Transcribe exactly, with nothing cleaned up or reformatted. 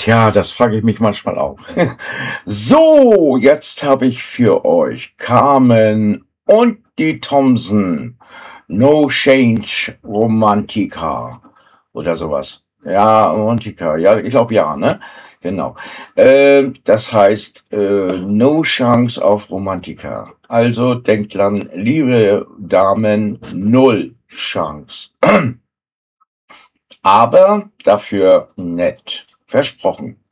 Ja, das frage ich mich manchmal auch. So, jetzt habe ich für euch Carmen und die Thompson. No Change Romantica oder sowas. Ja, Romantica. Ja, ich glaube ja, ne? Genau. Ähm, das heißt, äh, no Chance auf Romantika. Also denkt dran, liebe Damen, null Chance. Aber dafür nett. Versprochen.